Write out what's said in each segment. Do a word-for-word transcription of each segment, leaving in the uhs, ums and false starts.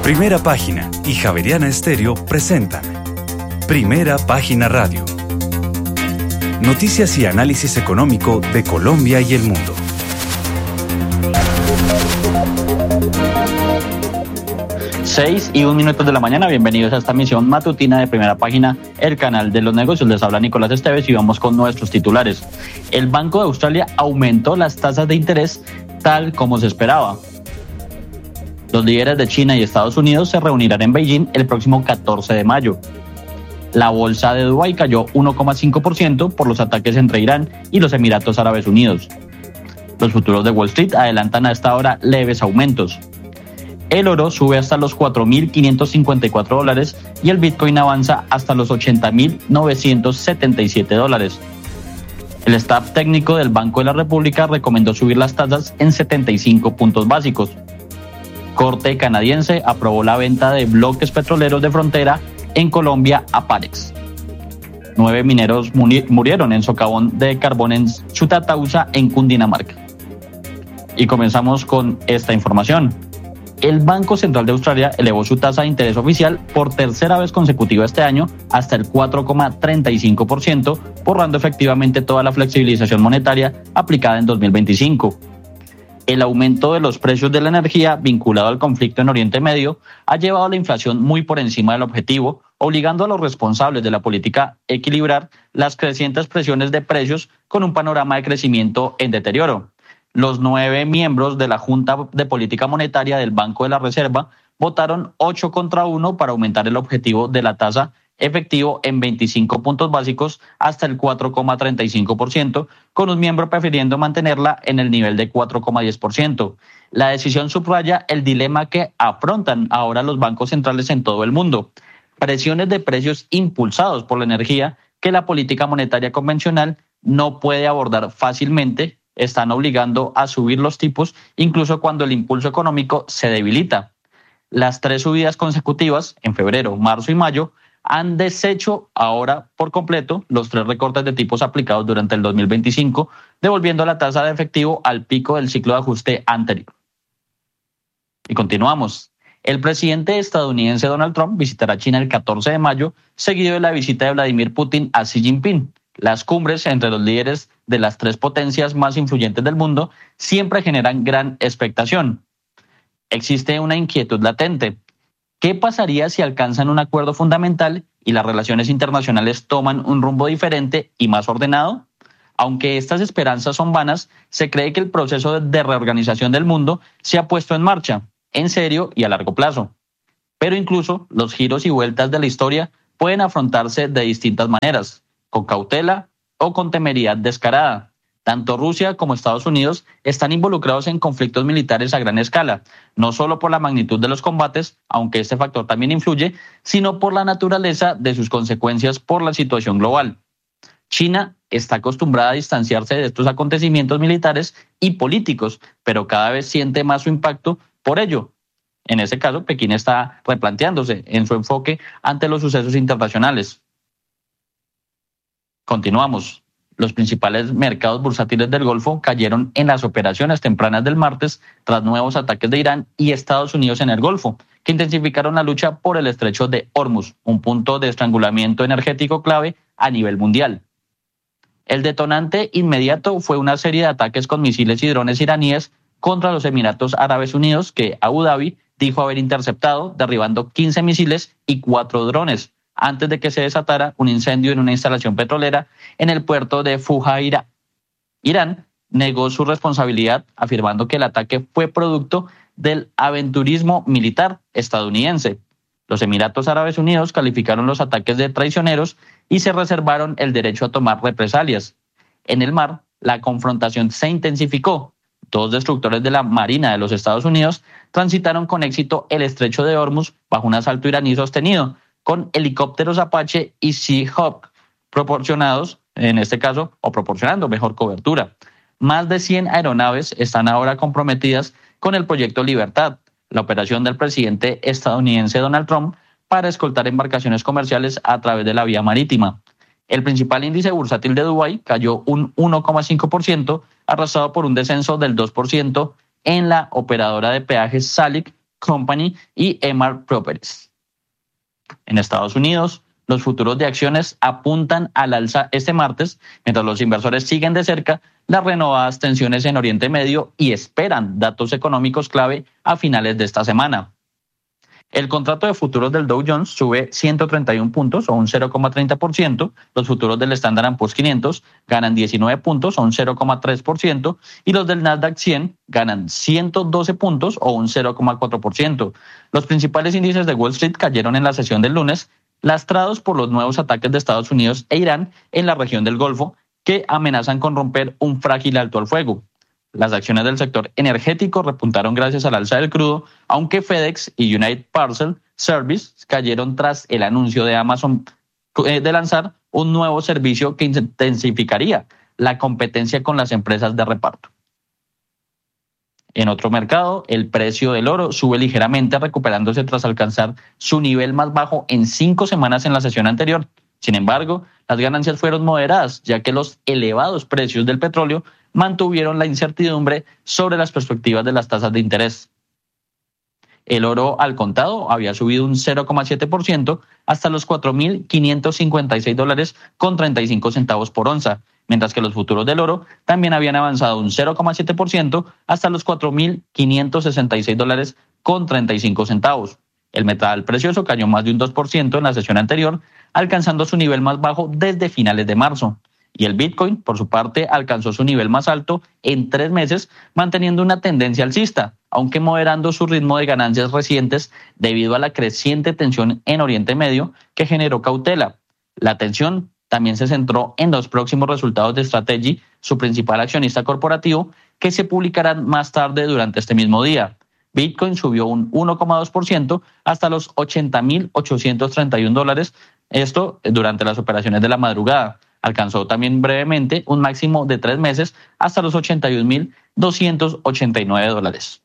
Primera Página y Javeriana Estéreo presentan Primera Página Radio. Noticias y análisis económico de Colombia y el mundo. Seis y un minuto de la mañana, bienvenidos a esta emisión matutina de Primera Página, el canal de los negocios. Les habla Nicolás Esteves y vamos con nuestros titulares. El Banco de Australia aumentó las tasas de interés tal como se esperaba. Los líderes de China y Estados Unidos se reunirán en Beijing el próximo catorce de mayo. La bolsa de Dubái cayó uno coma cinco por ciento por los ataques entre Irán y los Emiratos Árabes Unidos. Los futuros de Wall Street adelantan a esta hora leves aumentos. El oro sube hasta los cuatro mil quinientos cincuenta y cuatro dólares y el Bitcoin avanza hasta los ochenta mil novecientos setenta y siete dólares. El staff técnico del Banco de la República recomendó subir las tasas en setenta y cinco puntos básicos. Corte canadiense aprobó la venta de bloques petroleros de frontera en Colombia a Parex. Nueve mineros murieron en socavón de carbón en Chutatausa, en Cundinamarca. Y comenzamos con esta información. El Banco Central de Australia elevó su tasa de interés oficial por tercera vez consecutiva este año hasta el cuatro coma treinta y cinco por ciento, borrando efectivamente toda la flexibilización monetaria aplicada en dos mil veinticinco. El aumento de los precios de la energía vinculado al conflicto en Oriente Medio ha llevado a la inflación muy por encima del objetivo, obligando a los responsables de la política a equilibrar las crecientes presiones de precios con un panorama de crecimiento en deterioro. Los nueve miembros de la Junta de Política Monetaria del Banco de la Reserva votaron ocho contra uno para aumentar el objetivo de la tasa efectivo en veinticinco puntos básicos hasta el cuatro coma treinta y cinco por ciento, con un miembro prefiriendo mantenerla en el nivel de cuatro coma diez por ciento. La decisión subraya el dilema que afrontan ahora los bancos centrales en todo el mundo. Presiones de precios impulsados por la energía que la política monetaria convencional no puede abordar fácilmente están obligando a subir los tipos incluso cuando el impulso económico se debilita. Las tres subidas consecutivas, en febrero, marzo y mayo, han deshecho ahora por completo los tres recortes de tipos aplicados durante el dos mil veinticinco, devolviendo la tasa de efectivo al pico del ciclo de ajuste anterior. Y continuamos. El presidente estadounidense Donald Trump visitará China el catorce de mayo, seguido de la visita de Vladimir Putin a Xi Jinping. Las cumbres entre los líderes de las tres potencias más influyentes del mundo siempre generan gran expectación. Existe una inquietud latente. ¿Qué pasaría si alcanzan un acuerdo fundamental y las relaciones internacionales toman un rumbo diferente y más ordenado? Aunque estas esperanzas son vanas, se cree que el proceso de reorganización del mundo se ha puesto en marcha, en serio y a largo plazo. Pero incluso los giros y vueltas de la historia pueden afrontarse de distintas maneras, con cautela o con temeridad descarada. Tanto Rusia como Estados Unidos están involucrados en conflictos militares a gran escala, no solo por la magnitud de los combates, aunque este factor también influye, sino por la naturaleza de sus consecuencias por la situación global. China está acostumbrada a distanciarse de estos acontecimientos militares y políticos, pero cada vez siente más su impacto por ello. En ese caso, Pekín está replanteándose en su enfoque ante los sucesos internacionales. Continuamos. Los principales mercados bursátiles del Golfo cayeron en las operaciones tempranas del martes tras nuevos ataques de Irán y Estados Unidos en el Golfo, que intensificaron la lucha por el estrecho de Hormuz, un punto de estrangulamiento energético clave a nivel mundial. El detonante inmediato fue una serie de ataques con misiles y drones iraníes contra los Emiratos Árabes Unidos, que Abu Dhabi dijo haber interceptado, derribando quince misiles y cuatro drones, antes de que se desatara un incendio en una instalación petrolera en el puerto de Fujairah. Irán negó su responsabilidad, afirmando que el ataque fue producto del aventurismo militar estadounidense. Los Emiratos Árabes Unidos calificaron los ataques de traicioneros y se reservaron el derecho a tomar represalias. En el mar, la confrontación se intensificó. Dos destructores de la Marina de los Estados Unidos transitaron con éxito el estrecho de Hormuz bajo un asalto iraní sostenido, con helicópteros Apache y Seahawk proporcionados, en este caso, o proporcionando mejor cobertura. Más de cien aeronaves están ahora comprometidas con el proyecto Libertad, la operación del presidente estadounidense Donald Trump para escoltar embarcaciones comerciales a través de la vía marítima. El principal índice bursátil de Dubái cayó un uno coma cinco por ciento, arrastrado por un descenso del dos por ciento en la operadora de peajes Salik Company y Emaar Properties. En Estados Unidos, los futuros de acciones apuntan al alza este martes, mientras los inversores siguen de cerca las renovadas tensiones en Oriente Medio y esperan datos económicos clave a finales de esta semana. El contrato de futuros del Dow Jones sube ciento treinta y uno puntos o un cero coma treinta por ciento, los futuros del Standard and Poor's quinientos ganan diecinueve puntos o un cero coma tres por ciento y los del Nasdaq cien ganan ciento doce puntos o un cero coma cuatro por ciento. Los principales índices de Wall Street cayeron en la sesión del lunes, lastrados por los nuevos ataques de Estados Unidos e Irán en la región del Golfo, que amenazan con romper un frágil alto al fuego. Las acciones del sector energético repuntaron gracias al alza del crudo, aunque FedEx y United Parcel Service cayeron tras el anuncio de Amazon de lanzar un nuevo servicio que intensificaría la competencia con las empresas de reparto. En otro mercado, el precio del oro sube ligeramente, recuperándose tras alcanzar su nivel más bajo en cinco semanas en la sesión anterior. Sin embargo, las ganancias fueron moderadas, ya que los elevados precios del petróleo mantuvieron la incertidumbre sobre las perspectivas de las tasas de interés. El oro al contado había subido un cero coma siete por ciento hasta los cuatro mil quinientos cincuenta y seis dólares con treinta y cinco centavos por onza, mientras que los futuros del oro también habían avanzado un cero coma siete por ciento hasta los cuatro mil quinientos sesenta y seis dólares con treinta y cinco centavos. El metal precioso cayó más de un dos por ciento en la sesión anterior, alcanzando su nivel más bajo desde finales de marzo. Y el Bitcoin, por su parte, alcanzó su nivel más alto en tres meses, manteniendo una tendencia alcista, aunque moderando su ritmo de ganancias recientes debido a la creciente tensión en Oriente Medio que generó cautela. La tensión también se centró en los próximos resultados de Strategy, su principal accionista corporativo, que se publicarán más tarde durante este mismo día. Bitcoin subió un uno coma dos por ciento hasta los ochenta mil ochocientos treinta y uno dólares, esto durante las operaciones de la madrugada. Alcanzó también brevemente un máximo de tres meses hasta los ochenta y un mil doscientos ochenta y nueve dólares.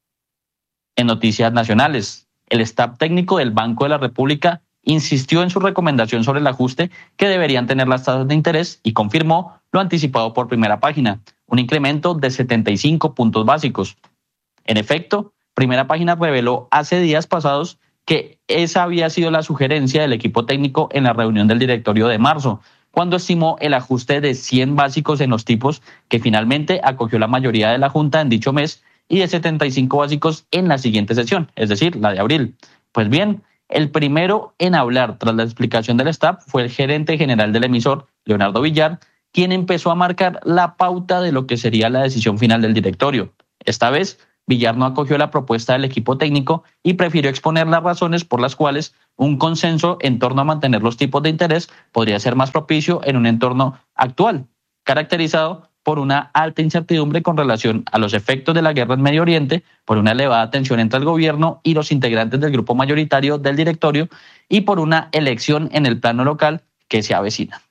En noticias nacionales, el staff técnico del Banco de la República insistió en su recomendación sobre el ajuste que deberían tener las tasas de interés y confirmó lo anticipado por Primera Página, un incremento de setenta y cinco puntos básicos. En efecto, Primera Página reveló hace días pasados que esa había sido la sugerencia del equipo técnico en la reunión del directorio de marzo, cuando estimó el ajuste de cien básicos en los tipos que finalmente acogió la mayoría de la Junta en dicho mes y de setenta y cinco básicos en la siguiente sesión, es decir, la de abril. Pues bien, el primero en hablar tras la explicación del staff fue el gerente general del emisor, Leonardo Villar, quien empezó a marcar la pauta de lo que sería la decisión final del directorio. Esta vez, Villar no acogió la propuesta del equipo técnico y prefirió exponer las razones por las cuales un consenso en torno a mantener los tipos de interés podría ser más propicio en un entorno actual, caracterizado por una alta incertidumbre con relación a los efectos de la guerra en Medio Oriente, por una elevada tensión entre el gobierno y los integrantes del grupo mayoritario del directorio y por una elección en el plano local que se avecina.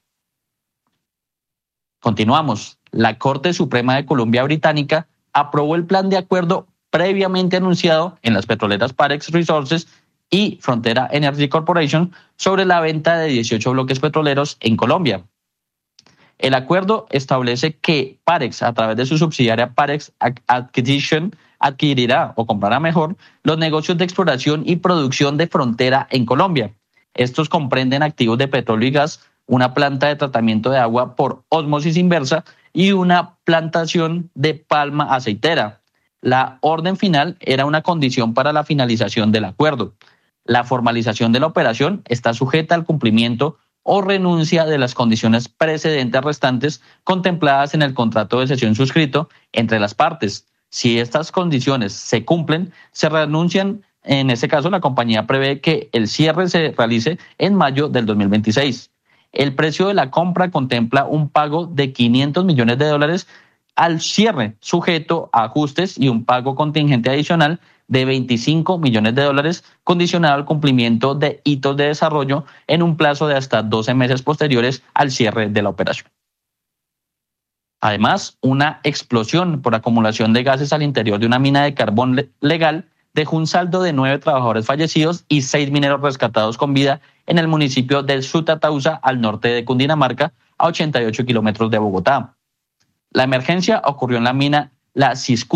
Continuamos. La Corte Suprema de Columbia Británica aprobó el plan de acuerdo previamente anunciado en las petroleras Parex Resources y Frontera Energy Corporation sobre la venta de dieciocho bloques petroleros en Colombia. El acuerdo establece que Parex, a través de su subsidiaria Parex Acquisition, adquirirá o comprará mejor los negocios de exploración y producción de Frontera en Colombia. Estos comprenden activos de petróleo y gas, una planta de tratamiento de agua por ósmosis inversa y una plantación de palma aceitera. La orden final era una condición para la finalización del acuerdo. La formalización de la operación está sujeta al cumplimiento o renuncia de las condiciones precedentes restantes contempladas en el contrato de cesión suscrito entre las partes. Si estas condiciones se cumplen, se renuncian. En este caso, la compañía prevé que el cierre se realice en mayo del dos mil veintiséis. El precio de la compra contempla un pago de quinientos millones de dólares al cierre, sujeto a ajustes, y un pago contingente adicional de veinticinco millones de dólares, condicionado al cumplimiento de hitos de desarrollo en un plazo de hasta doce meses posteriores al cierre de la operación. Además, una explosión por acumulación de gases al interior de una mina de carbón le- legal dejó un saldo de nueve trabajadores fallecidos y seis mineros rescatados con vida en el municipio de Sutatausa, al norte de Cundinamarca, a ochenta y ocho kilómetros de Bogotá. La emergencia ocurrió en la mina La Ciscuda,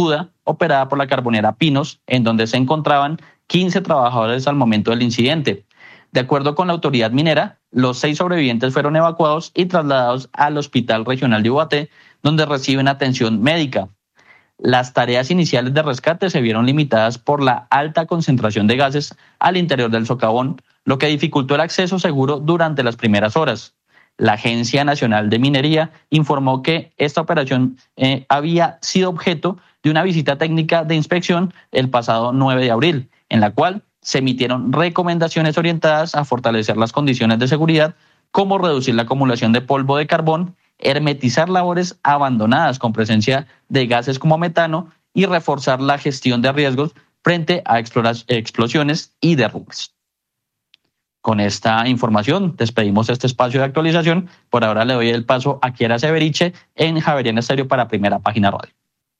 operada por la carbonera Pinos, en donde se encontraban quince trabajadores al momento del incidente. De acuerdo con la autoridad minera, los seis sobrevivientes fueron evacuados y trasladados al Hospital Regional de Ubaté, donde reciben atención médica. Las tareas iniciales de rescate se vieron limitadas por la alta concentración de gases al interior del socavón, lo que dificultó el acceso seguro durante las primeras horas. La Agencia Nacional de Minería informó que esta operación eh, había sido objeto de una visita técnica de inspección el pasado nueve de abril, en la cual se emitieron recomendaciones orientadas a fortalecer las condiciones de seguridad, como reducir la acumulación de polvo de carbón, hermetizar labores abandonadas con presencia de gases como metano y reforzar la gestión de riesgos frente a explosiones y derrumbes. Con esta información despedimos este espacio de actualización. Por ahora le doy el paso a Kiera Severiche en Javeriana Estéreo para Primera Página Radio.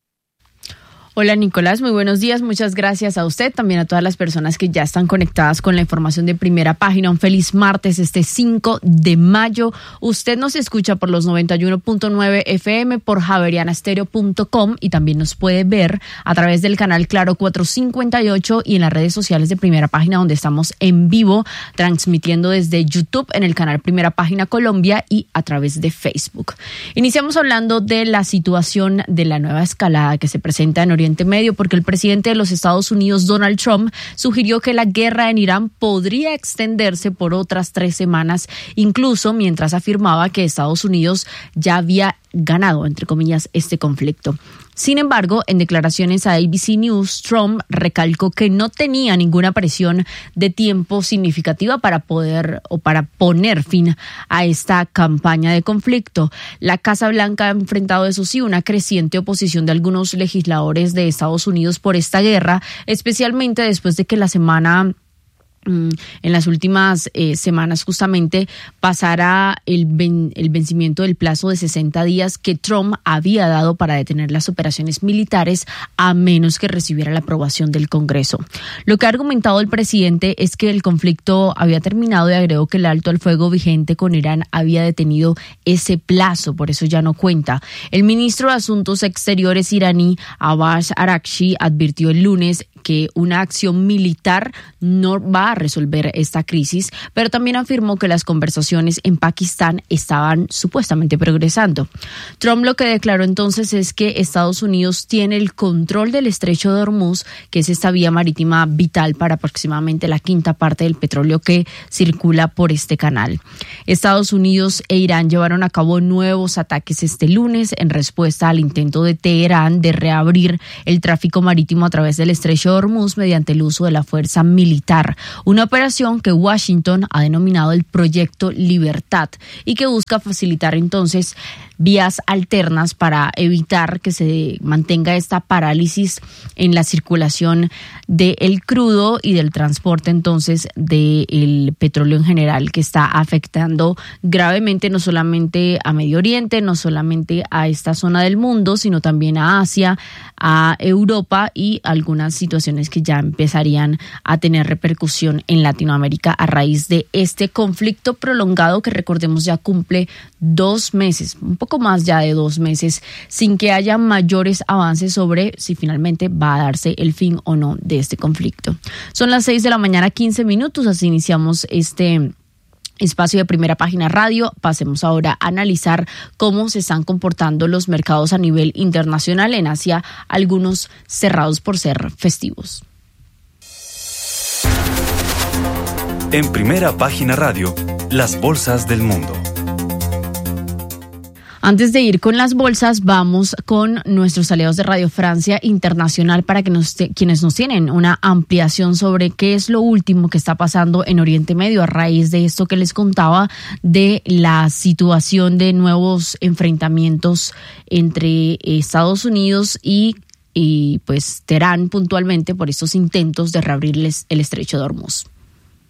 Hola Nicolás, muy buenos días, muchas gracias a usted, también a todas las personas que ya están conectadas con la información de Primera Página. Un feliz martes, este cinco de mayo. Usted nos escucha por los noventa y uno punto nueve F M, por javeriana estéreo punto com, y también nos puede ver a través del canal Claro cuatrocientos cincuenta y ocho y en las redes sociales de Primera Página, donde estamos en vivo transmitiendo desde YouTube en el canal Primera Página Colombia y a través de Facebook. Iniciamos hablando de la situación de la nueva escalada que se presenta en Oriente Medio, porque el presidente de los Estados Unidos, Donald Trump, sugirió que la guerra en Irán podría extenderse por otras tres semanas, incluso mientras afirmaba que Estados Unidos ya había ganado, entre comillas, este conflicto. Sin embargo, en declaraciones a A B C News, Trump recalcó que no tenía ninguna presión de tiempo significativa para poder o para poner fin a esta campaña de conflicto. La Casa Blanca ha enfrentado, eso sí, una creciente oposición de algunos legisladores de Estados Unidos por esta guerra, especialmente después de que la semana en las últimas eh, semanas justamente pasará el, ven, el vencimiento del plazo de sesenta días que Trump había dado para detener las operaciones militares, a menos que recibiera la aprobación del Congreso. Lo que ha argumentado el presidente es que el conflicto había terminado y agregó que el alto al fuego vigente con Irán había detenido ese plazo, por eso ya no cuenta. El ministro de Asuntos Exteriores iraní, Abbas Araghchi, advirtió el lunes que una acción militar no va a resolver esta crisis, pero también afirmó que las conversaciones en Pakistán estaban supuestamente progresando. Trump lo que declaró entonces es que Estados Unidos tiene el control del estrecho de Hormuz, que es esta vía marítima vital para aproximadamente la quinta parte del petróleo que circula por este canal. Estados Unidos e Irán llevaron a cabo nuevos ataques este lunes en respuesta al intento de Teherán de reabrir el tráfico marítimo a través del estrecho de Hormuz mediante el uso de la fuerza militar, una operación que Washington ha denominado el Proyecto Libertad y que busca facilitar entonces vías alternas para evitar que se mantenga esta parálisis en la circulación del crudo y del transporte entonces del petróleo en general, que está afectando gravemente no solamente a Medio Oriente, no solamente a esta zona del mundo, sino también a Asia, a Europa y algunas situaciones que ya empezarían a tener repercusión en Latinoamérica a raíz de este conflicto prolongado que, recordemos, ya cumple dos meses, un poco más ya de dos meses, sin que haya mayores avances sobre si finalmente va a darse el fin o no de este conflicto. Son las seis de la mañana, quince minutos, así iniciamos este espacio de Primera Página Radio. Pasemos ahora a analizar cómo se están comportando los mercados a nivel internacional, en Asia, algunos cerrados por ser festivos. En Primera Página Radio, las bolsas del mundo. Antes de ir con las bolsas, vamos con nuestros aliados de Radio Francia Internacional para que nos te, quienes nos tienen una ampliación sobre qué es lo último que está pasando en Oriente Medio a raíz de esto que les contaba de la situación de nuevos enfrentamientos entre Estados Unidos y, y pues Teherán puntualmente por estos intentos de reabrirles el estrecho de Hormuz.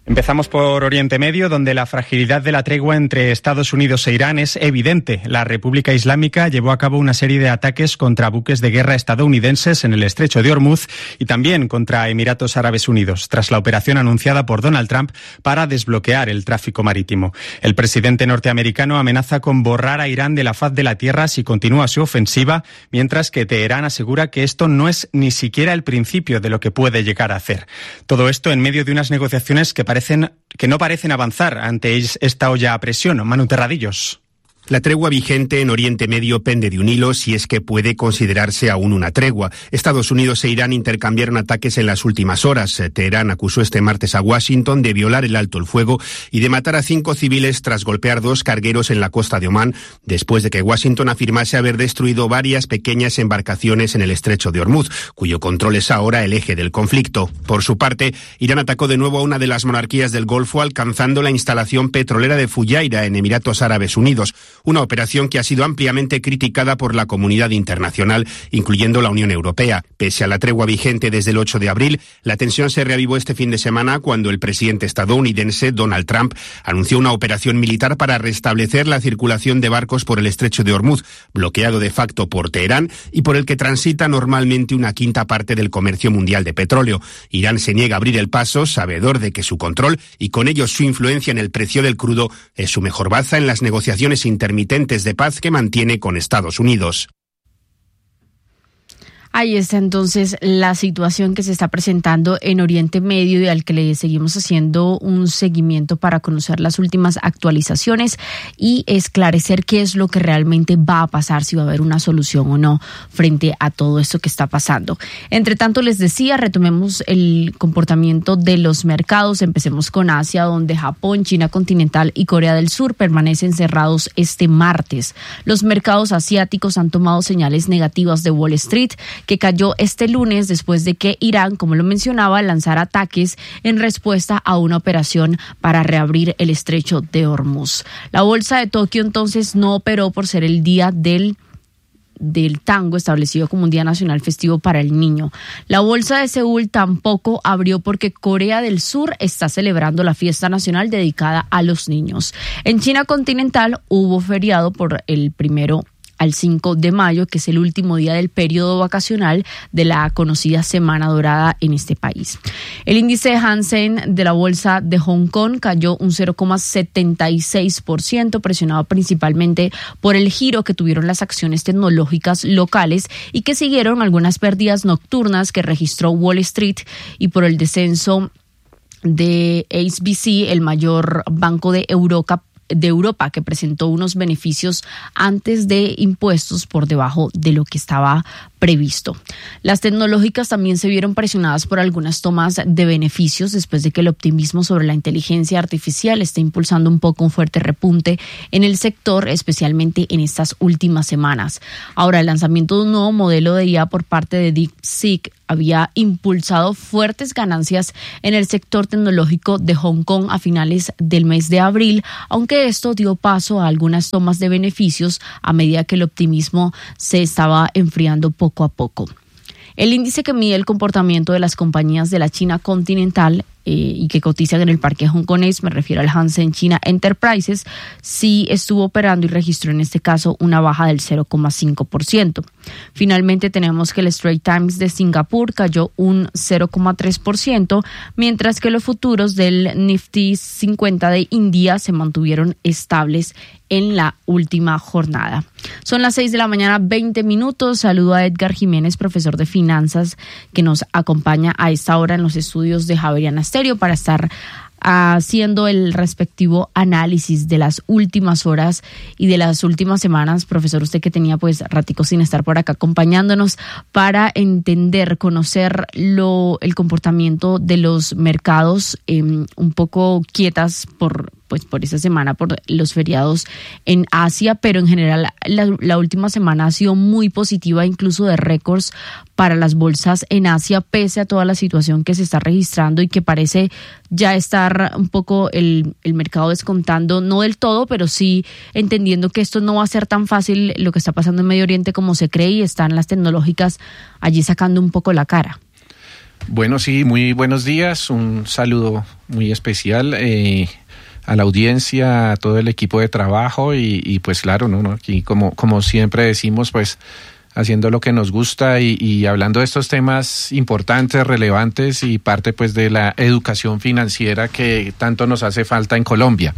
Empezamos por Oriente Medio, donde la fragilidad de la tregua entre Estados Unidos e Irán es evidente. La República Islámica llevó a cabo una serie de ataques contra buques de guerra estadounidenses en el estrecho de Hormuz y también contra Emiratos Árabes Unidos, tras la operación anunciada por Donald Trump para desbloquear el tráfico marítimo. El presidente norteamericano amenaza con borrar a Irán de la faz de la tierra si continúa su ofensiva, mientras que Teherán asegura que esto no es ni siquiera el principio de lo que puede llegar a hacer. Todo esto en medio de unas negociaciones que parecen que no parecen avanzar ante esta olla a presión. Manu Terradillos. La tregua vigente en Oriente Medio pende de un hilo, si es que puede considerarse aún una tregua. Estados Unidos e Irán intercambiaron ataques en las últimas horas. Teherán acusó este martes a Washington de violar el alto el fuego y de matar a cinco civiles tras golpear dos cargueros en la costa de Omán, después de que Washington afirmase haber destruido varias pequeñas embarcaciones en el estrecho de Hormuz, cuyo control es ahora el eje del conflicto. Por su parte, Irán atacó de nuevo a una de las monarquías del Golfo, alcanzando la instalación petrolera de Fujairah en Emiratos Árabes Unidos. Una operación que ha sido ampliamente criticada por la comunidad internacional, incluyendo la Unión Europea. Pese a la tregua vigente desde el ocho de abril, la tensión se reavivó este fin de semana cuando el presidente estadounidense Donald Trump anunció una operación militar para restablecer la circulación de barcos por el estrecho de Hormuz, bloqueado de facto por Teherán y por el que transita normalmente una quinta parte del comercio mundial de petróleo. Irán se niega a abrir el paso, sabedor de que su control y con ello su influencia en el precio del crudo es su mejor baza en las negociaciones internacionales intermitentes de paz que mantiene con Estados Unidos. Ahí está entonces la situación que se está presentando en Oriente Medio y al que le seguimos haciendo un seguimiento para conocer las últimas actualizaciones y esclarecer qué es lo que realmente va a pasar, si va a haber una solución o no frente a todo esto que está pasando. Entre tanto, les decía, retomemos el comportamiento de los mercados. Empecemos con Asia, donde Japón, China continental y Corea del Sur permanecen cerrados este martes. Los mercados asiáticos han tomado señales negativas de Wall Street, que cayó este lunes después de que Irán, como lo mencionaba, lanzara ataques en respuesta a una operación para reabrir el estrecho de Hormuz. La bolsa de Tokio entonces no operó por ser el día del del tango, establecido como un día nacional festivo para el niño. La bolsa de Seúl tampoco abrió porque Corea del Sur está celebrando la fiesta nacional dedicada a los niños. En China continental hubo feriado por el primero al cinco de mayo, que es el último día del periodo vacacional de la conocida Semana Dorada en este país. El índice Hang Seng de la bolsa de Hong Kong cayó un cero coma setenta y seis por ciento, presionado principalmente por el giro que tuvieron las acciones tecnológicas locales y que siguieron algunas pérdidas nocturnas que registró Wall Street y por el descenso de H S B C, el mayor banco de Europa, de Europa, que presentó unos beneficios antes de impuestos por debajo de lo que estaba previsto. Las tecnológicas también se vieron presionadas por algunas tomas de beneficios después de que el optimismo sobre la inteligencia artificial está impulsando un poco un fuerte repunte en el sector, especialmente en estas últimas semanas. Ahora, el lanzamiento de un nuevo modelo de I A por parte de DeepSeek había impulsado fuertes ganancias en el sector tecnológico de Hong Kong a finales del mes de abril, aunque esto dio paso a algunas tomas de beneficios a medida que el optimismo se estaba enfriando poco a poco. El índice que mide el comportamiento de las compañías de la China continental eh, y que cotizan en el parque hongkonés, me refiero al Hang Seng China Enterprises, sí estuvo operando y registró en este caso una baja del cero coma cinco por ciento. Finalmente tenemos que el Straits Times de Singapur cayó un cero coma tres por ciento, mientras que los futuros del Nifty cincuenta de India se mantuvieron estables en la última jornada. Son las seis de la mañana, veinte minutos. Saludo a Edgar Jiménez, profesor de finanzas, que nos acompaña a esta hora en los estudios de Javeriana Estéreo para estar haciendo el respectivo análisis de las últimas horas y de las últimas semanas. Profesor, usted que tenía pues ratico sin estar por acá acompañándonos para entender, conocer lo, el comportamiento de los mercados eh, un poco quietas por pues por esa semana, por los feriados en Asia, pero en general la, la última semana ha sido muy positiva, incluso de récords para las bolsas en Asia, pese a toda la situación que se está registrando y que parece ya estar un poco el, el mercado descontando, no del todo, pero sí entendiendo que esto no va a ser tan fácil lo que está pasando en Medio Oriente como se cree, y están las tecnológicas allí sacando un poco la cara. Bueno, sí, muy buenos días. Un saludo muy especial eh, a la audiencia, a todo el equipo de trabajo y, y pues claro, no, no, aquí como, como siempre decimos, pues haciendo lo que nos gusta y, y hablando de estos temas importantes, relevantes y parte pues de la educación financiera que tanto nos hace falta en Colombia.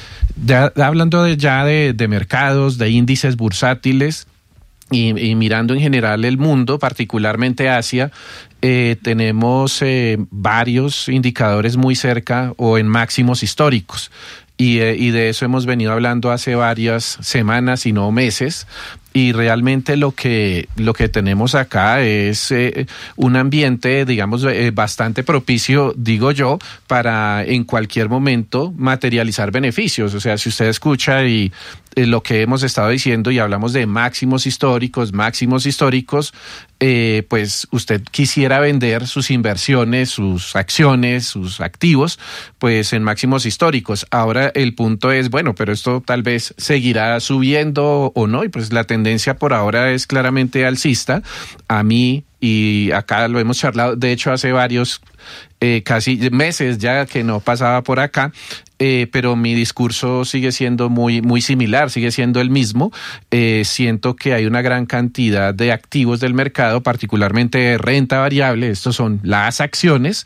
Ya, hablando de, ya de, de mercados, de índices bursátiles y, y mirando en general el mundo, particularmente Asia, eh, tenemos eh, varios indicadores muy cerca o en máximos históricos. Y, eh, y de eso hemos venido hablando hace varias semanas y no meses. Y realmente lo que lo que tenemos acá es eh, un ambiente, digamos, eh, bastante propicio, digo yo, para en cualquier momento materializar beneficios. O sea, si usted escucha y eh, lo que hemos estado diciendo y hablamos de máximos históricos, máximos históricos, eh, pues usted quisiera vender sus inversiones, sus acciones, sus activos, pues en máximos históricos. Ahora el punto es, bueno, pero esto tal vez seguirá subiendo o no, y pues la tendencia por ahora es claramente alcista. A mí, y acá lo hemos charlado, de hecho hace varios, eh, casi meses ya que no pasaba por acá, eh, pero mi discurso sigue siendo muy, muy similar, sigue siendo el mismo. Eh, siento que hay una gran cantidad de activos del mercado, particularmente de renta variable, estos son las acciones,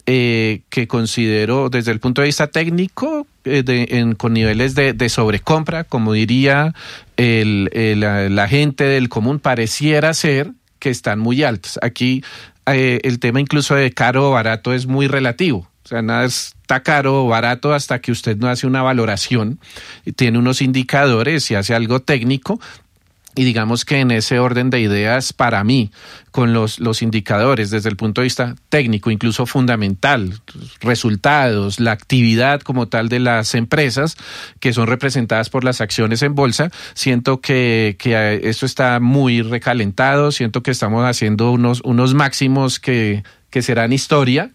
Eh, que considero desde el punto de vista técnico eh, de, en, con niveles de, de sobrecompra, como diría el, el, la gente del común, pareciera ser que están muy altos. Aquí eh, el tema incluso de caro o barato es muy relativo. O sea, nada está caro o barato hasta que usted no hace una valoración, y tiene unos indicadores y hace algo técnico. Y digamos que en ese orden de ideas, para mí, con los, los indicadores desde el punto de vista técnico, incluso fundamental, resultados, la actividad como tal de las empresas que son representadas por las acciones en bolsa, siento que, que esto está muy recalentado, siento que estamos haciendo unos, unos máximos que, que serán historia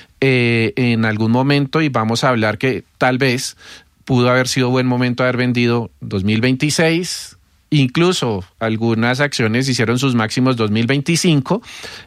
eh, en algún momento, y vamos a hablar que tal vez pudo haber sido buen momento haber vendido dos mil veintiséis. Incluso algunas acciones hicieron sus máximos dos mil veinticinco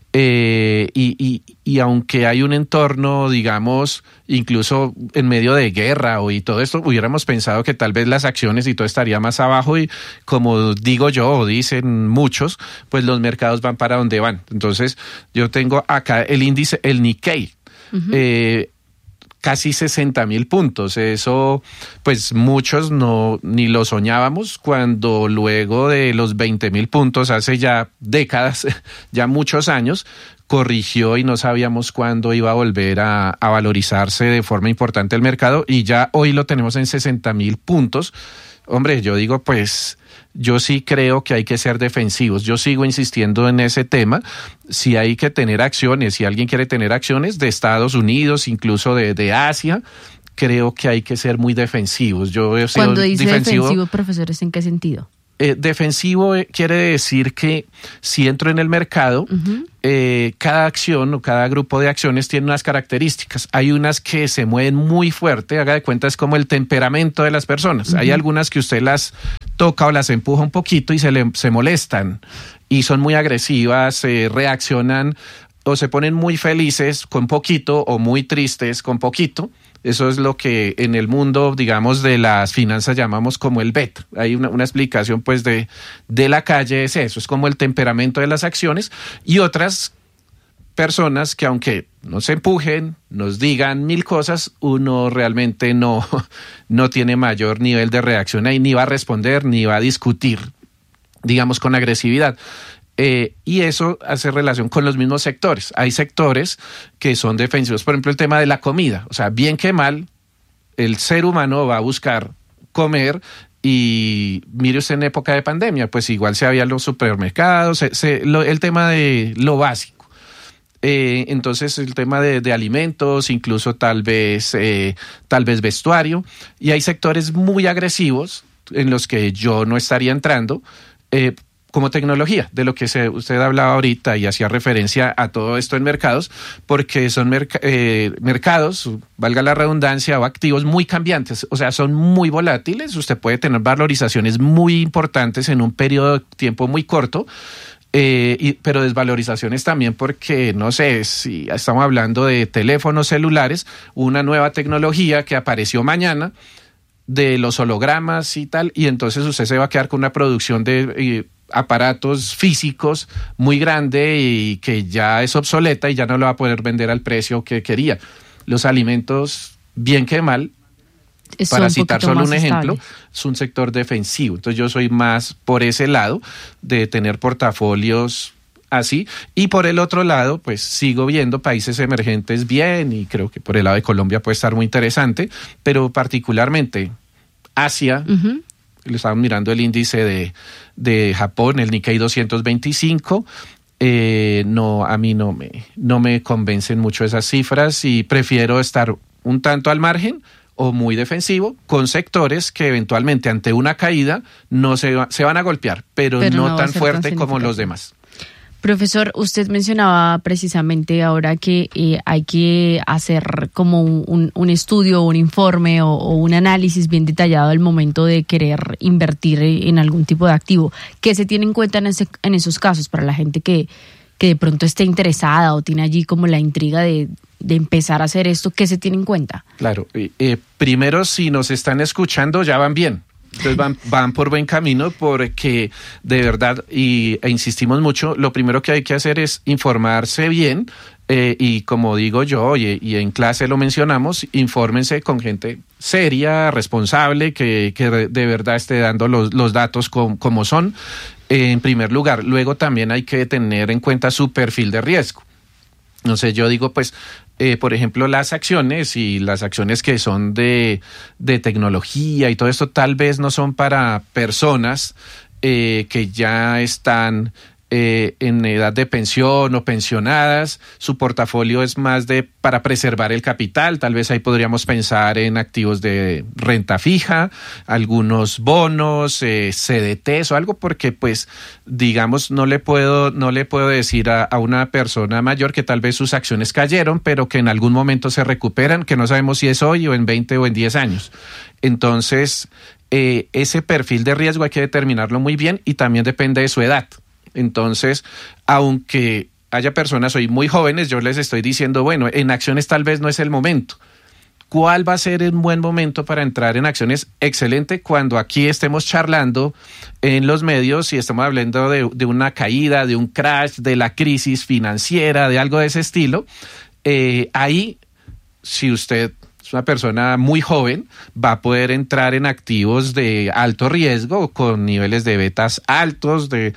eh, y, y, y aunque hay un entorno, digamos, incluso en medio de guerra o y todo esto, hubiéramos pensado que tal vez las acciones y todo estaría más abajo, y como digo yo o dicen muchos, pues los mercados van para donde van. Entonces yo tengo acá el índice, el Nikkei, uh-huh. eh, casi sesenta mil puntos. Eso, pues muchos no ni lo soñábamos, cuando luego de los veinte mil puntos, hace ya décadas, ya muchos años, corrigió y no sabíamos cuándo iba a volver a, a valorizarse de forma importante el mercado, y ya hoy lo tenemos en sesenta mil puntos. Hombre, yo digo, pues yo sí creo que hay que ser defensivos. Yo sigo insistiendo en ese tema. Si hay que tener acciones, si alguien quiere tener acciones de Estados Unidos, incluso de, de Asia, creo que hay que ser muy defensivos. Yo he sido Cuando dice defensivo, defensivo, profesores, ¿en qué sentido? Eh, defensivo quiere decir que si entro en el mercado, uh-huh. eh, cada acción o cada grupo de acciones tiene unas características. Hay unas que se mueven muy fuerte, haga de cuenta, es como el temperamento de las personas. Uh-huh. Hay algunas que usted las toca o las empuja un poquito y se, le, se molestan y son muy agresivas, eh, reaccionan o se ponen muy felices con poquito o muy tristes con poquito. Eso es lo que en el mundo, digamos, de las finanzas llamamos como el beta. Hay una, una explicación, pues, de, de la calle, es eso, es como el temperamento de las acciones. Y otras personas que, aunque nos empujen, nos digan mil cosas, uno realmente no, no tiene mayor nivel de reacción ahí, ni va a responder, ni va a discutir, digamos, con agresividad. Eh, y eso hace relación con los mismos sectores. Hay sectores que son defensivos, por ejemplo el tema de la comida, o sea, bien que mal, el ser humano va a buscar comer, y mire usted en época de pandemia, pues igual se había los supermercados, se, se, lo, el tema de lo básico. Eh, entonces el tema de, de alimentos, incluso tal vez, eh, tal vez vestuario, y hay sectores muy agresivos en los que yo no estaría entrando, eh, como tecnología, de lo que se, usted hablaba ahorita y hacía referencia a todo esto en mercados, porque son merc- eh, mercados, valga la redundancia, o activos muy cambiantes, o sea, son muy volátiles, usted puede tener valorizaciones muy importantes en un periodo de tiempo muy corto, Eh, y, pero desvalorizaciones también porque, no sé, si estamos hablando de teléfonos celulares, una nueva tecnología que apareció mañana, de los hologramas y tal, y entonces usted se va a quedar con una producción de eh, aparatos físicos muy grande y que ya es obsoleta y ya no lo va a poder vender al precio que quería. Los alimentos, bien que mal, es para citar solo un ejemplo, estable. Es un sector defensivo. Entonces yo soy más por ese lado de tener portafolios así, y por el otro lado pues sigo viendo países emergentes bien, y creo que por el lado de Colombia puede estar muy interesante, pero particularmente Asia. Uh-huh. Le estaban mirando el índice de, de Japón, el Nikkei doscientos veinticinco. Eh, no, a mí no me, no me convencen mucho esas cifras y prefiero estar un tanto al margen o muy defensivo con sectores que eventualmente ante una caída no se, va, se van a golpear, pero, pero no, no tan fuerte tan como los demás. Profesor, usted mencionaba precisamente ahora que eh, hay que hacer como un, un estudio, un informe o, o un análisis bien detallado al momento de querer invertir en algún tipo de activo. ¿Qué se tiene en cuenta en, ese, en esos casos para la gente que, que de pronto esté interesada o tiene allí como la intriga de, de empezar a hacer esto? ¿Qué se tiene en cuenta? Claro, eh, primero, si nos están escuchando ya van bien. Entonces van, van por buen camino, porque de verdad, y, e insistimos mucho, lo primero que hay que hacer es informarse bien, eh, y como digo yo, y, y en clase lo mencionamos, infórmense con gente seria, responsable, que, que de verdad esté dando los, los datos com, como son, eh, en primer lugar. Luego también hay que tener en cuenta su perfil de riesgo. No sé, yo digo pues, eh, por ejemplo, las acciones y las acciones que son de, de tecnología y todo esto tal vez no son para personas eh, que ya están eh, en edad de pensión o pensionadas. Su portafolio es más de para preservar el capital. Tal vez ahí podríamos pensar en activos de renta fija, algunos bonos, eh, C D Ts o algo, porque pues digamos no le puedo no le puedo decir a, a una persona mayor que tal vez sus acciones cayeron, pero que en algún momento se recuperan, que no sabemos si es hoy o en veinte o en diez años. Entonces, eh, ese perfil de riesgo hay que determinarlo muy bien y también depende de su edad. Entonces, aunque haya personas hoy muy jóvenes, yo les estoy diciendo, bueno, en acciones tal vez no es el momento. ¿Cuál va a ser un buen momento para entrar en acciones? Excelente, cuando aquí estemos charlando en los medios y estamos hablando de, de una caída, de un crash, de la crisis financiera, de algo de ese estilo. Eh, ahí, si usted es una persona muy joven, va a poder entrar en activos de alto riesgo, con niveles de betas altos, de,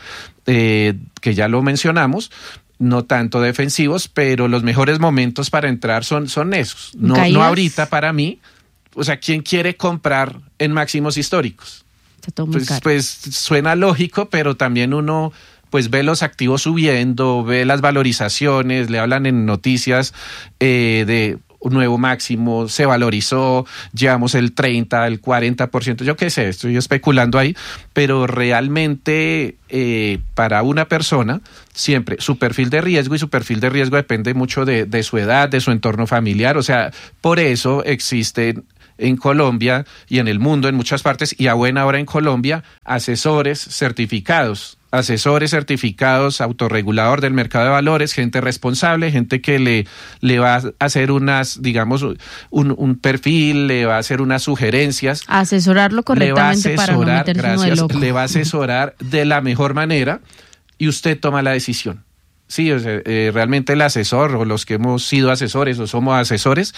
de que ya lo mencionamos, no tanto defensivos, pero los mejores momentos para entrar son, son esos. No, no ahorita para mí. O sea, ¿quién quiere comprar en máximos históricos? Pues, pues suena lógico, pero también uno pues ve los activos subiendo, ve las valorizaciones, le hablan en noticias eh, de un nuevo máximo, se valorizó, llevamos el treinta, el cuarenta por ciento, yo qué sé, estoy especulando ahí, pero realmente eh, para una persona, siempre su perfil de riesgo, y su perfil de riesgo depende mucho de, de su edad, de su entorno familiar, o sea, por eso existen en Colombia y en el mundo, en muchas partes, y a buena hora en Colombia, asesores certificados. Asesores certificados, autorregulador del mercado de valores, gente responsable, gente que le, le va a hacer unas, digamos, un, un perfil, le va a hacer unas sugerencias. Asesorarlo correctamente para no meterse gracias, uno de loco. Le va a asesorar de la mejor manera y usted toma la decisión. Sí, o sea, eh, realmente el asesor o los que hemos sido asesores o somos asesores,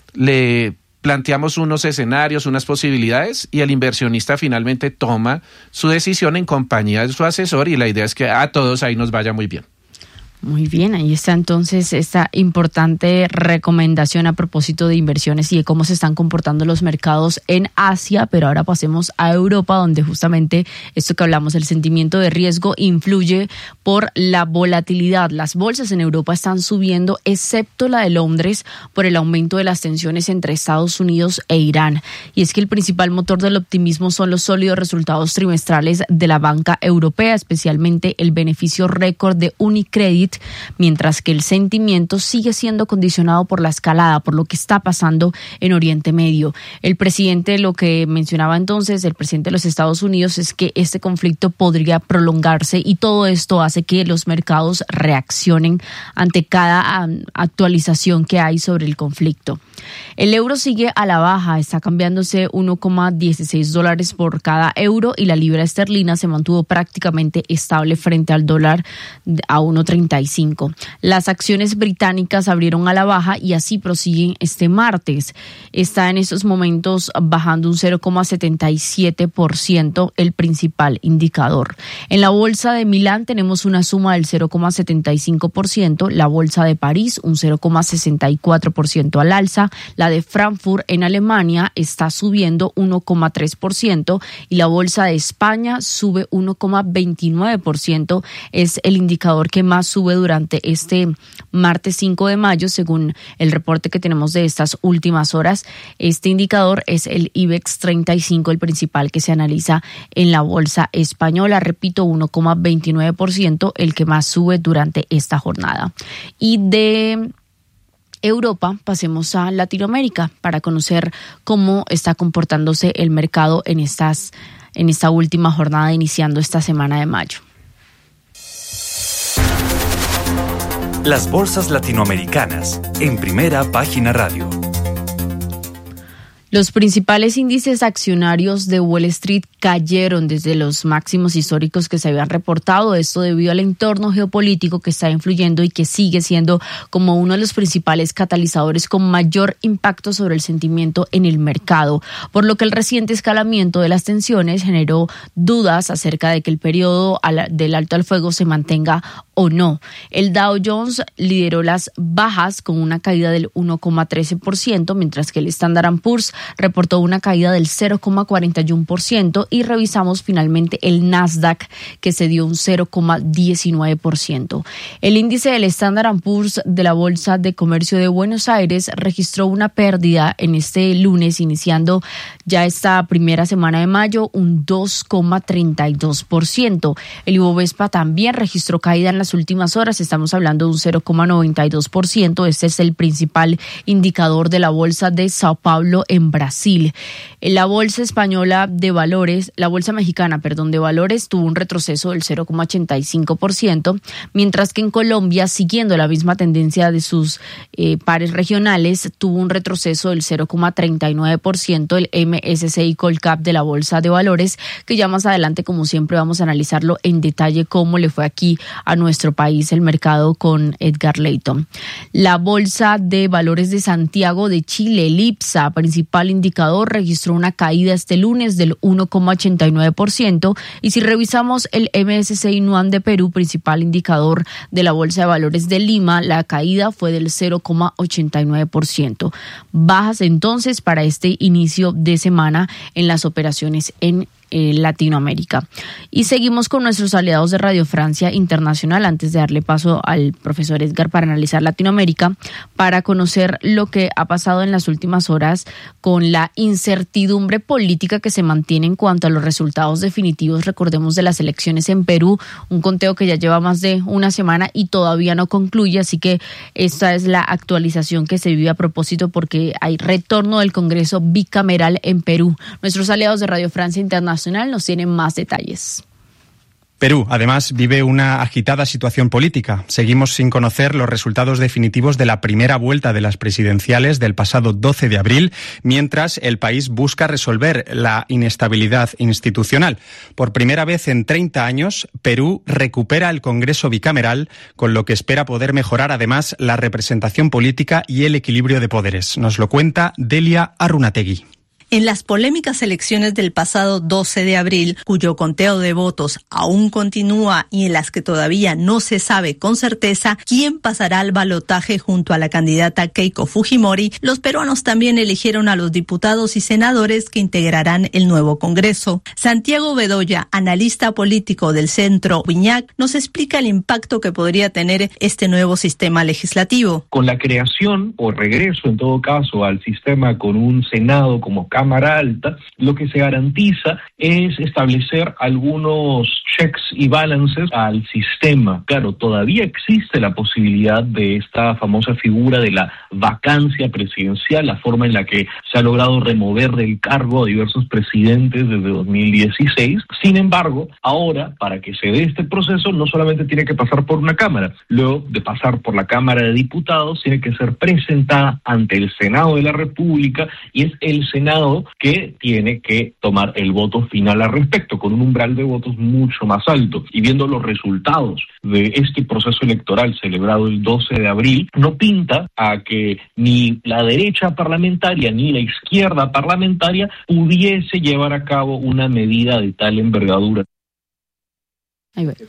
le planteamos unos escenarios, unas posibilidades y el inversionista finalmente toma su decisión en compañía de su asesor y la idea es que a todos ahí nos vaya muy bien. Muy bien, ahí está entonces esta importante recomendación a propósito de inversiones y de cómo se están comportando los mercados en Asia, pero ahora pasemos a Europa, donde justamente esto que hablamos, el sentimiento de riesgo influye por la volatilidad. Las bolsas en Europa están subiendo, excepto la de Londres, por el aumento de las tensiones entre Estados Unidos e Irán. Y es que el principal motor del optimismo son los sólidos resultados trimestrales de la banca europea, especialmente el beneficio récord de Unicredit, Street, mientras que el sentimiento sigue siendo condicionado por la escalada, por lo que está pasando en Oriente Medio. El presidente, lo que mencionaba entonces, el presidente de los Estados Unidos, es que este conflicto podría prolongarse y todo esto hace que los mercados reaccionen ante cada um, actualización que hay sobre el conflicto. El euro sigue a la baja, está cambiándose uno coma dieciséis dólares por cada euro y la libra esterlina se mantuvo prácticamente estable frente al dólar a uno treinta y cinco. Las acciones británicas abrieron a la baja y así prosiguen este martes. Está en estos momentos bajando un cero coma setenta y siete por ciento el principal indicador. En la bolsa de Milán tenemos una suma del cero coma setenta y cinco por ciento, la bolsa de París un cero coma sesenta y cuatro por ciento al alza, la de Frankfurt en Alemania está subiendo uno coma tres por ciento y la bolsa de España sube uno coma veintinueve por ciento. Es el indicador que más sube durante este martes cinco de mayo, según el reporte que tenemos de estas últimas horas. Este indicador es el IBEX treinta y cinco, el principal que se analiza en la bolsa española. Repito, uno coma veintinueve por ciento, el que más sube durante esta jornada. Y de Europa, pasemos a Latinoamérica para conocer cómo está comportándose el mercado en estas, en esta última jornada iniciando esta semana de mayo. Las bolsas latinoamericanas en Primera Página Radio. Los principales índices accionarios de Wall Street cayeron desde los máximos históricos que se habían reportado, esto debido al entorno geopolítico que está influyendo y que sigue siendo como uno de los principales catalizadores con mayor impacto sobre el sentimiento en el mercado, por lo que el reciente escalamiento de las tensiones generó dudas acerca de que el periodo del alto al fuego se mantenga o no. El Dow Jones lideró las bajas con una caída del uno coma trece por ciento, mientras que el Standard and Poor's reportó una caída del cero coma cuarenta y uno por ciento y revisamos finalmente el Nasdaq, que se dio un cero coma diecinueve por ciento. El índice del Standard and Poor's de la Bolsa de Comercio de Buenos Aires registró una pérdida en este lunes, iniciando ya esta primera semana de mayo, un dos coma treinta y dos por ciento. El Ibovespa también registró caída en las últimas horas, estamos hablando de un cero coma noventa y dos por ciento. Este es el principal indicador de la Bolsa de Sao Paulo en Brasil. La Bolsa Española de Valores, la Bolsa Mexicana, perdón, de Valores tuvo un retroceso del cero coma ochenta y cinco por ciento, mientras que en Colombia, siguiendo la misma tendencia de sus eh, pares regionales, tuvo un retroceso del cero coma treinta y nueve por ciento el M S C I Colcap de la Bolsa de Valores, que ya más adelante, como siempre, vamos a analizarlo en detalle cómo le fue aquí a nuestro país el mercado con Edgar Leighton. La Bolsa de Valores de Santiago de Chile, el IPSA, principal indicador, registró una caída este lunes del uno coma ochenta y nueve por ciento, y si revisamos el M S C I Nuam de Perú, principal indicador de la Bolsa de Valores de Lima, la caída fue del cero coma ochenta y nueve por ciento. Bajas entonces para este inicio de semana en las operaciones en Eh, Latinoamérica. Y seguimos con nuestros aliados de Radio Francia Internacional, antes de darle paso al profesor Edgar para analizar Latinoamérica, para conocer lo que ha pasado en las últimas horas con la incertidumbre política que se mantiene en cuanto a los resultados definitivos, recordemos, de las elecciones en Perú, un conteo que ya lleva más de una semana y todavía no concluye, así que esta es la actualización que se vive a propósito porque hay retorno del Congreso bicameral en Perú. Nuestros aliados de Radio Francia Internacional nos tienen más detalles. Perú, además, vive una agitada situación política. Seguimos sin conocer los resultados definitivos de la primera vuelta de las presidenciales del pasado doce de abril, mientras el país busca resolver la inestabilidad institucional. Por primera vez en treinta años, Perú recupera el Congreso bicameral, con lo que espera poder mejorar además la representación política y el equilibrio de poderes. Nos lo cuenta Delia Arunategui. En las polémicas elecciones del pasado doce de abril, cuyo conteo de votos aún continúa y en las que todavía no se sabe con certeza quién pasará al balotaje junto a la candidata Keiko Fujimori, los peruanos también eligieron a los diputados y senadores que integrarán el nuevo Congreso. Santiago Bedoya, analista político del Centro Viñac, nos explica el impacto que podría tener este nuevo sistema legislativo. Con la creación o regreso, en todo caso, al sistema con un Senado como Cámara Alta, lo que se garantiza es establecer algunos checks y balances al sistema. Claro, todavía existe la posibilidad de esta famosa figura de la vacancia presidencial, la forma en la que se ha logrado remover del cargo a diversos presidentes desde dos mil dieciséis. Sin embargo, ahora, para que se dé este proceso, no solamente tiene que pasar por una Cámara, luego de pasar por la Cámara de Diputados, tiene que ser presentada ante el Senado de la República, y es el Senado que tiene que tomar el voto final al respecto, con un umbral de votos mucho más alto. Y viendo los resultados de este proceso electoral celebrado el doce de abril, no pinta a que ni la derecha parlamentaria ni la izquierda parlamentaria pudiese llevar a cabo una medida de tal envergadura. Ahí va.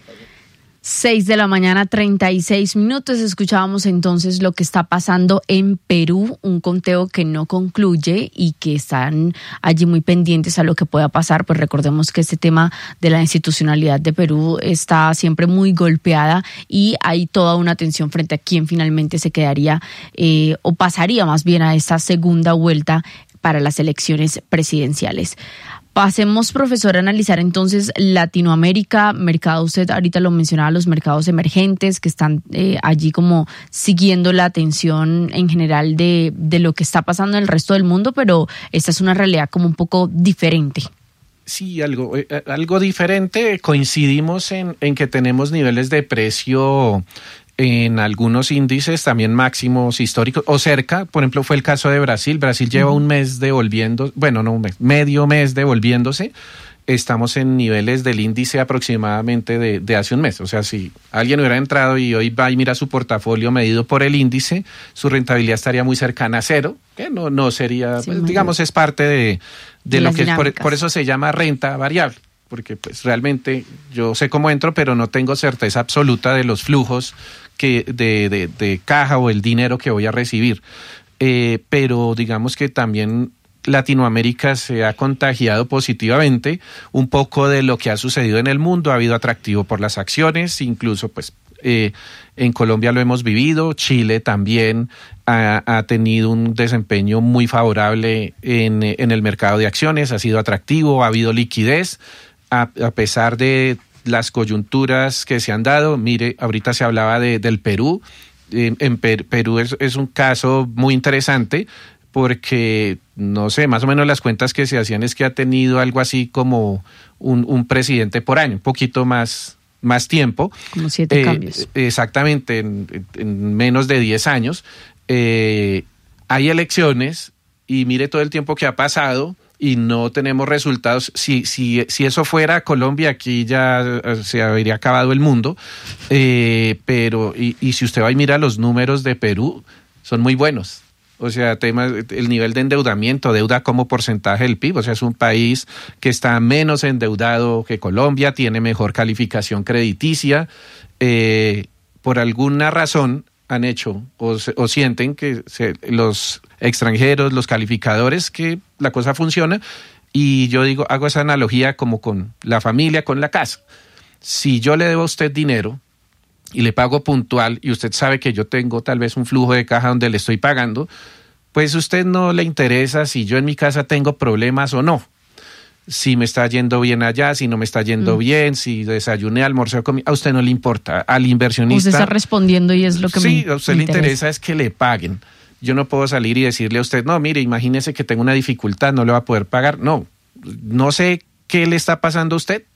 Seis de la mañana, treinta y seis minutos. Escuchábamos entonces lo que está pasando en Perú, un conteo que no concluye y que están allí muy pendientes a lo que pueda pasar. Pues recordemos que este tema de la institucionalidad de Perú está siempre muy golpeada y hay toda una tensión frente a quién finalmente se quedaría eh, o pasaría más bien a esta segunda vuelta para las elecciones presidenciales. Pasemos, profesor, a analizar entonces Latinoamérica, mercado, usted ahorita lo mencionaba, los mercados emergentes que están eh, allí como siguiendo la atención en general de, de lo que está pasando en el resto del mundo, pero esta es una realidad como un poco diferente. Sí, algo, eh, algo diferente. Coincidimos en, en que tenemos niveles de precio en algunos índices también máximos históricos o cerca. Por ejemplo, fue el caso de Brasil. Brasil lleva un mes devolviendo, bueno, no un mes, medio mes devolviéndose. Estamos en niveles del índice aproximadamente de, de hace un mes. O sea, si alguien hubiera entrado y hoy va y mira su portafolio medido por el índice, su rentabilidad estaría muy cercana a cero, que no, no sería, sí, pues, digamos, es parte de, de, de lo que es, por, por eso se llama renta variable. Porque pues realmente yo sé cómo entro, pero no tengo certeza absoluta de los flujos que de, de, de caja o el dinero que voy a recibir. Eh, pero digamos que también Latinoamérica se ha contagiado positivamente un poco de lo que ha sucedido en el mundo. Ha habido atractivo por las acciones, incluso pues eh, en Colombia lo hemos vivido. Chile también ha, ha tenido un desempeño muy favorable en, en el mercado de acciones, ha sido atractivo, ha habido liquidez. A, a pesar de las coyunturas que se han dado, mire, ahorita se hablaba de, del Perú. En, en per, Perú es, es un caso muy interesante porque, no sé, más o menos las cuentas que se hacían es que ha tenido algo así como un, un presidente por año, un poquito más, más tiempo. Como siete eh, cambios. Exactamente, en, en menos de diez años. Eh, hay elecciones y mire todo el tiempo que ha pasado y no tenemos resultados. Si, si, si eso fuera Colombia, aquí ya se habría acabado el mundo. Eh, pero, y, y si usted va y mira los números de Perú, son muy buenos. O sea, temas, el nivel de endeudamiento, deuda como porcentaje del P I B, o sea, es un país que está menos endeudado que Colombia, tiene mejor calificación crediticia. Eh, por alguna razón han hecho o, o sienten que se, los extranjeros, los calificadores, que la cosa funciona. Y yo digo, hago esa analogía como con la familia, con la casa. Si yo le debo a usted dinero y le pago puntual y usted sabe que yo tengo tal vez un flujo de caja donde le estoy pagando, pues a usted no le interesa si yo en mi casa tengo problemas o no. Si me está yendo bien allá, si no me está yendo mm. bien, si desayuné, almorcé, comí, a usted no le importa. Al inversionista... Usted está respondiendo y es lo que sí, me Sí, a usted me le interesa. interesa es que le paguen. Yo no puedo salir y decirle a usted, no, mire, imagínese que tengo una dificultad, no le va a poder pagar. No, no sé qué le está pasando a usted,